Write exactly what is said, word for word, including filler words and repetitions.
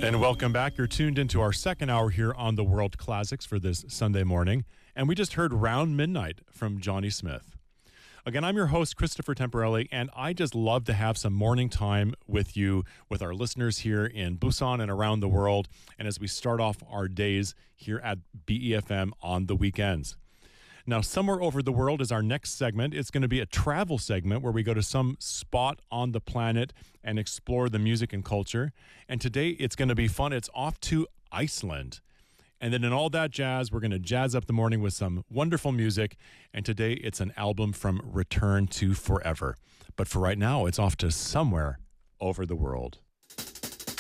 And welcome back. You're tuned into our second hour here on the World Classics for this Sunday morning. And we just heard Round Midnight from Johnny Smith. Again, I'm your host, Christopher Temporelli, and I just love to have some morning time with you, with our listeners here in Busan and around the world, and as we start off our days here at B E F M on the weekends. Now, Somewhere Over the World is our next segment. It's going to be a travel segment where we go to some spot on the planet and explore the music and culture. And today it's going to be fun. It's off to Iceland. And then in all that jazz, we're going to jazz up the morning with some wonderful music. And today it's an album from Return to Forever. But for right now, it's off to Somewhere Over the World.